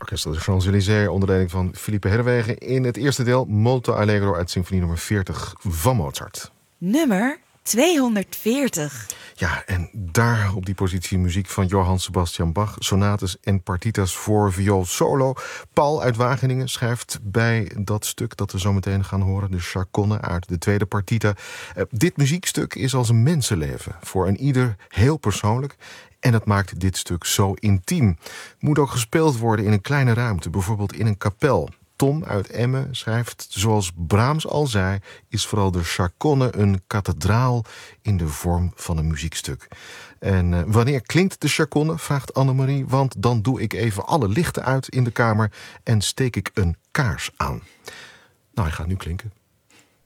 Orkest de Champs-Élysées onder leiding van Philippe Herwegen. In het eerste deel Molto Allegro uit symfonie nummer 40 van Mozart. Nummer 240. Ja, en daar op die positie muziek van Johann Sebastian Bach, sonates en partitas voor viool solo. Paul uit Wageningen schrijft bij dat stuk dat we zo meteen gaan horen, de Chaconne uit de tweede partita. Dit muziekstuk is als een mensenleven, voor een ieder heel persoonlijk. En dat maakt dit stuk zo intiem. Moet ook gespeeld worden in een kleine ruimte, bijvoorbeeld in een kapel. Tom uit Emmen schrijft, zoals Brahms al zei, is vooral de Chaconne een kathedraal in de vorm van een muziekstuk. En wanneer klinkt de Chaconne, vraagt Annemarie, want dan doe ik even alle lichten uit in de kamer en steek ik een kaars aan. Nou, hij gaat nu klinken.